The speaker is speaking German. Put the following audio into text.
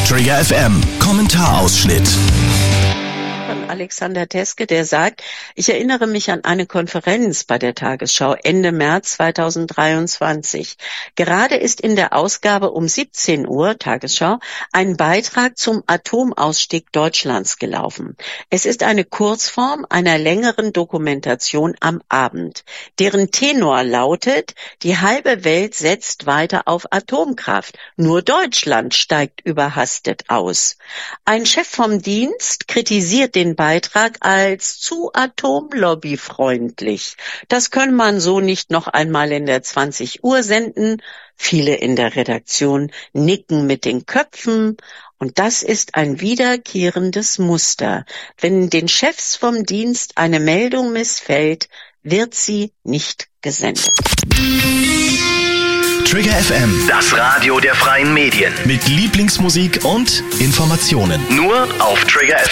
Trigger FM Kommentarausschnitt. Von Alexander Teske, der sagt, ich erinnere mich an eine Konferenz bei der Tagesschau Ende März 2023. Gerade ist in der Ausgabe um 17 Uhr, Tagesschau, ein Beitrag zum Atomausstieg Deutschlands gelaufen. Es ist eine Kurzform einer längeren Dokumentation am Abend, deren Tenor lautet, die halbe Welt setzt weiter auf Atomkraft, nur Deutschland steigt überhastet aus. Ein Chef vom Dienst kritisiert den Beitrag als zu atomlobbyfreundlich. Das könne man so nicht noch einmal in der 20 Uhr senden. Viele in der Redaktion nicken mit den Köpfen. Und das ist ein wiederkehrendes Muster. Wenn den Chefs vom Dienst eine Meldung missfällt, wird sie nicht gesendet. Trigger FM, Das Radio der freien Medien. mit Lieblingsmusik und Informationen. Nur auf Trigger FM.